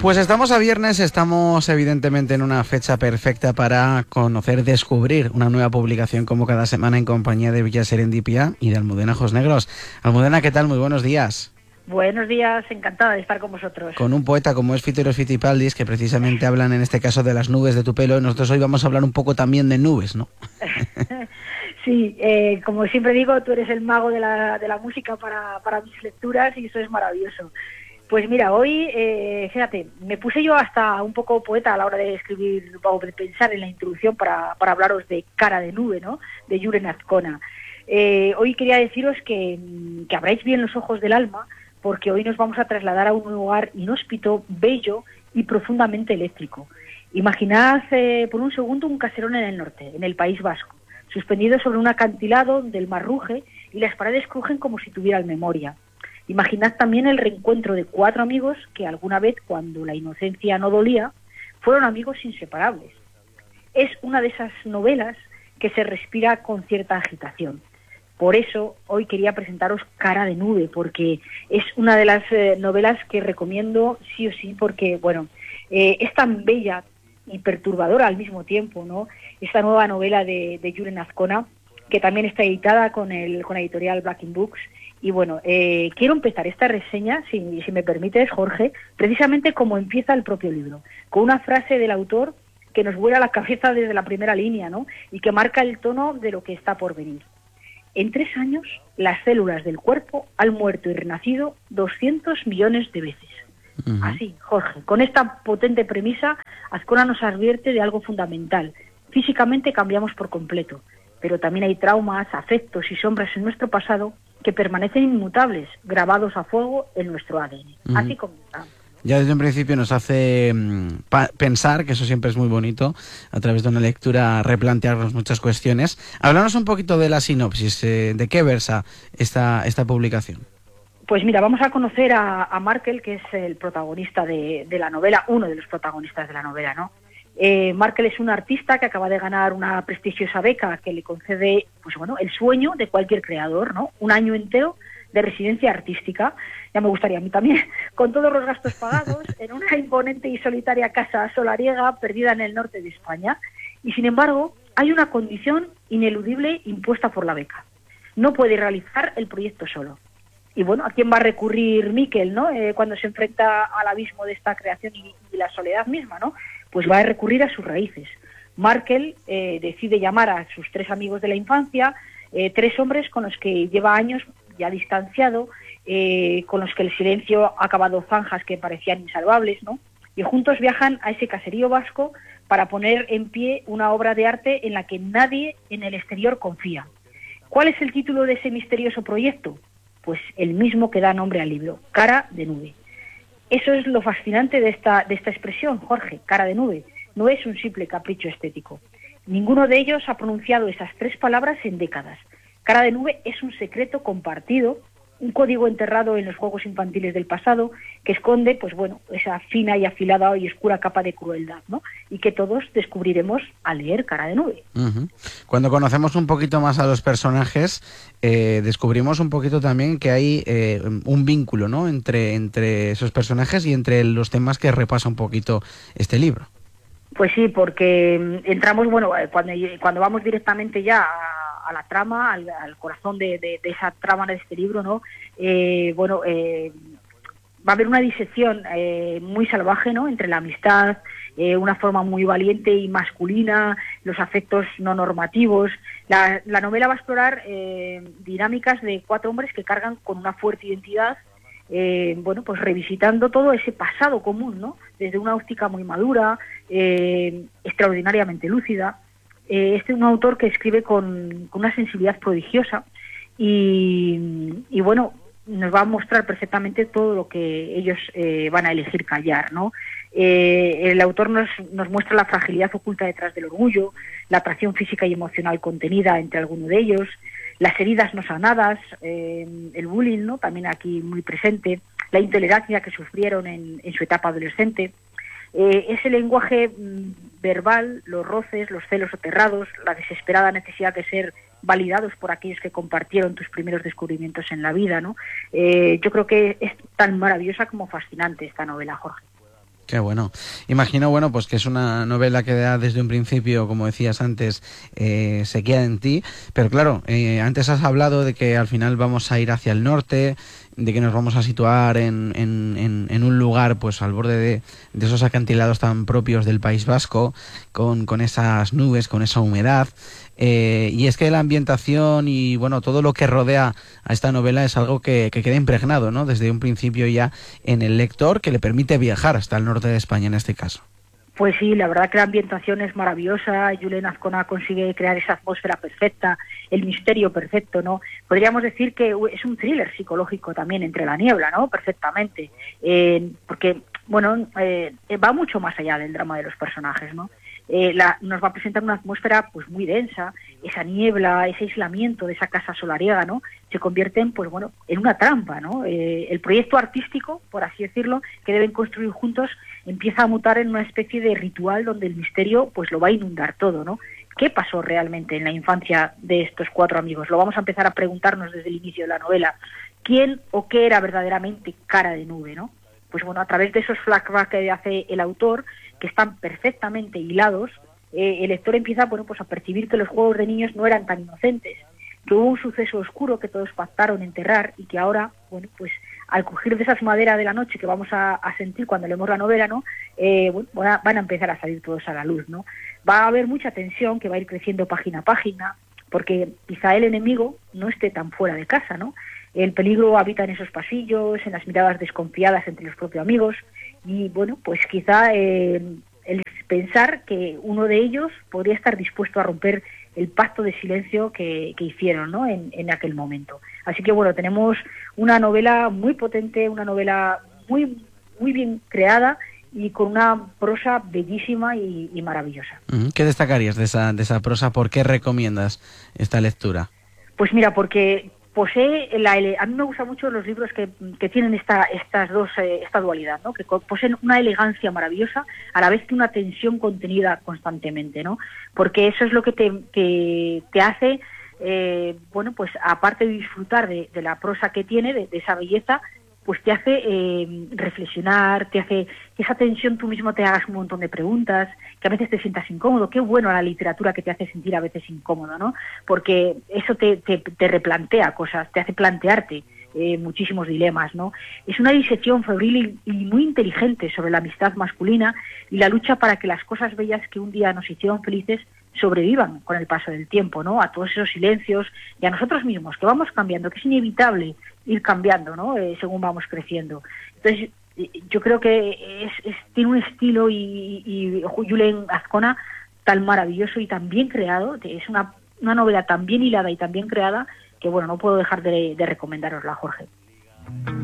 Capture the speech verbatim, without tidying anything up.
Pues estamos a viernes, estamos evidentemente en una fecha perfecta para conocer, descubrir una nueva publicación como cada semana en compañía de Villa Serendipia y de Almudena Ojos Negros. Almudena, ¿qué tal? Muy buenos días. Buenos días, encantada de estar con vosotros. Con un poeta como es Fito y los Fitipaldis, que precisamente hablan en este caso de las nubes de tu pelo, y nosotros hoy vamos a hablar un poco también de nubes, ¿no? Sí, eh, como siempre digo, tú eres el mago de la, de la música para, para mis lecturas y eso es maravilloso. Pues mira, hoy, eh, fíjate, me puse yo hasta un poco poeta a la hora de escribir o de pensar en la introducción para, para hablaros de Cara de nube, ¿no?, de Julen Azcona. Eh, hoy quería deciros que, que abráis bien los ojos del alma, porque hoy nos vamos a trasladar a un lugar inhóspito, bello y profundamente eléctrico. Imaginad eh, por un segundo un caserón en el norte, en el País Vasco, suspendido sobre un acantilado del mar ruge y las paredes crujen como si tuvieran memoria. Imaginad también el reencuentro de cuatro amigos que alguna vez, cuando la inocencia no dolía, fueron amigos inseparables. Es una de esas novelas que se respira con cierta agitación. Por eso hoy quería presentaros Cara de nube, porque es una de las eh, novelas que recomiendo sí o sí, porque bueno, eh, es tan bella y perturbadora al mismo tiempo, ¿no?, esta nueva novela de, de Julen Azcona, que también está editada con el con la editorial Black In Books. Y bueno, eh, quiero empezar esta reseña, si, si me permites, Jorge, precisamente como empieza el propio libro, con una frase del autor que nos vuela la cabeza desde la primera línea, ¿no?, y que marca el tono de lo que está por venir. En tres años, las células del cuerpo han muerto y renacido doscientos millones de veces. Uh-huh. Así, Jorge, con esta potente premisa, Azcona nos advierte de algo fundamental. Físicamente cambiamos por completo, pero también hay traumas, afectos y sombras en nuestro pasado que permanecen inmutables, grabados a fuego en nuestro A D N. Uh-huh. Así comienza. Ya desde un principio nos hace mmm, pa- pensar, que eso siempre es muy bonito, a través de una lectura replantearnos muchas cuestiones. Háblanos un poquito de la sinopsis, eh, ¿de qué versa esta, esta publicación? Pues mira, vamos a conocer a, a Markel, que es el protagonista de, de la novela, uno de los protagonistas de la novela, ¿no? Eh, Markel es un artista que acaba de ganar una prestigiosa beca que le concede, pues bueno, el sueño de cualquier creador, ¿no?, un año entero de residencia artística, ya me gustaría a mí también, con todos los gastos pagados, en una imponente y solitaria casa solariega perdida en el norte de España. Y sin embargo, hay una condición ineludible impuesta por la beca: no puede realizar el proyecto solo. Y bueno, ¿a quién va a recurrir Miquel, ¿no?, eh, cuando se enfrenta al abismo de esta creación y, y la soledad misma, ¿no? Pues va a recurrir a sus raíces. Markel eh, decide llamar a sus tres amigos de la infancia, eh, tres hombres con los que lleva años ya distanciado, eh, con los que el silencio ha cavado zanjas que parecían insalvables, ¿no? Y juntos viajan a ese caserío vasco para poner en pie una obra de arte en la que nadie en el exterior confía. ¿Cuál es el título de ese misterioso proyecto? Pues el mismo que da nombre al libro, Cara de nube. Eso es lo fascinante de esta, de esta expresión, Jorge, Cara de nube. No es un simple capricho estético. Ninguno de ellos ha pronunciado esas tres palabras en décadas. Cara de nube es un secreto compartido, un código enterrado en los juegos infantiles del pasado que esconde, pues bueno, esa fina y afilada y oscura capa de crueldad, ¿no?, y que todos descubriremos al leer Cara de nube. Uh-huh. Cuando conocemos un poquito más a los personajes, eh, descubrimos un poquito también que hay eh, un vínculo, ¿no?, entre, entre esos personajes y entre los temas que repasa un poquito este libro. Pues sí, porque entramos, bueno, cuando, cuando vamos directamente ya a, a la trama, al, al corazón de, de, de esa trama de este libro, ¿no? Eh, bueno, eh, va a haber una disección eh, muy salvaje, ¿no?, entre la amistad, eh, una forma muy valiente y masculina, los afectos no normativos. La, la novela va a explorar eh, dinámicas de cuatro hombres que cargan con una fuerte identidad, Eh, bueno, pues revisitando todo ese pasado común, ¿no?, desde una óptica muy madura, eh, extraordinariamente lúcida. Eh, este es un autor que escribe con, con una sensibilidad prodigiosa y, y bueno, nos va a mostrar perfectamente todo lo que ellos eh, van a elegir callar, ¿no? Eh, el autor nos, nos muestra la fragilidad oculta detrás del orgullo, la atracción física y emocional contenida entre alguno de ellos, las heridas no sanadas, eh, el bullying, ¿no?, también aquí muy presente, la intolerancia que sufrieron en, en su etapa adolescente, eh, ese lenguaje mm, verbal, los roces, los celos soterrados, la desesperada necesidad de ser validados por aquellos que compartieron tus primeros descubrimientos en la vida, ¿no? Eh, yo creo que es tan maravillosa como fascinante esta novela, Jorge. Qué bueno. Imagino, bueno, pues que es una novela que da desde un principio, como decías antes, eh, se queda en ti. Pero claro, eh, antes has hablado de que al final vamos a ir hacia el norte, de que nos vamos a situar en, en, en, en un lugar pues al borde de, de esos acantilados tan propios del País Vasco, con, con esas nubes, con esa humedad. Eh, y es que la ambientación y bueno todo lo que rodea a esta novela es algo que, que queda impregnado, ¿no? Desde un principio ya en el lector, que le permite viajar hasta el norte de España en este caso. Pues sí, la verdad que la ambientación es maravillosa. Julen Azcona consigue crear esa atmósfera perfecta, el misterio perfecto, ¿no? Podríamos decir que es un thriller psicológico también, Entre la niebla, ¿no? Perfectamente, eh, porque bueno, eh, va mucho más allá del drama de los personajes, ¿no? Eh, la, nos va a presentar una atmósfera pues muy densa, esa niebla, ese aislamiento de esa casa solariega, ¿no? Se convierten pues bueno en una trampa, ¿no? Eh, el proyecto artístico, por así decirlo, que deben construir juntos, empieza a mutar en una especie de ritual donde el misterio pues lo va a inundar todo, ¿no? ¿Qué pasó realmente en la infancia de estos cuatro amigos? Lo vamos a empezar a preguntarnos desde el inicio de la novela. ¿Quién o qué era verdaderamente Cara de Nube, ¿no? Pues bueno, a través de esos flashbacks que hace el autor, que están perfectamente hilados, eh, el lector empieza bueno, pues a percibir que los juegos de niños no eran tan inocentes, que hubo un suceso oscuro que todos pactaron enterrar y que ahora, bueno, pues al crujir de esas maderas de la noche que vamos a, a sentir cuando leemos la novela, ¿no? Eh, bueno, van, a, van a empezar a salir todos a la luz, ¿no? Va a haber mucha tensión que va a ir creciendo página a página, porque quizá el enemigo no esté tan fuera de casa, ¿no? El peligro habita en esos pasillos, en las miradas desconfiadas entre los propios amigos y, bueno, pues quizá eh, el pensar que uno de ellos podría estar dispuesto a romper el pacto de silencio que, que hicieron, ¿no? en, en aquel momento. Así que, bueno, tenemos una novela muy potente, una novela muy, muy bien creada y con una prosa bellísima y, y maravillosa. ¿Qué destacarías de esa, de esa prosa? ¿Por qué recomiendas esta lectura? Pues mira, porque posee la a mí me gustan mucho los libros que, que tienen esta estas dos eh, esta dualidad, ¿no? Que poseen una elegancia maravillosa a la vez que una tensión contenida constantemente, ¿no? Porque eso es lo que te que te hace eh, bueno, pues aparte de disfrutar de, de la prosa que tiene, de, de esa belleza, pues te hace eh, reflexionar, te hace que esa tensión tú mismo te hagas un montón de preguntas, que a veces te sientas incómodo. Qué bueno la literatura que te hace sentir a veces incómodo, ¿no? Porque eso te, te, te replantea cosas, te hace plantearte eh, muchísimos dilemas, ¿no? Es una disección febril y, y muy inteligente sobre la amistad masculina y la lucha para que las cosas bellas que un día nos hicieron felices sobrevivan con el paso del tiempo, ¿no? A todos esos silencios y a nosotros mismos, que vamos cambiando, que es inevitable ir cambiando, ¿no? Eh, según vamos creciendo. Entonces, yo creo que es, es, tiene un estilo y, y Julen Azcona tan maravilloso y tan bien creado, es una, una novela tan bien hilada y tan bien creada, que bueno, no puedo dejar de, de recomendárosla, Jorge.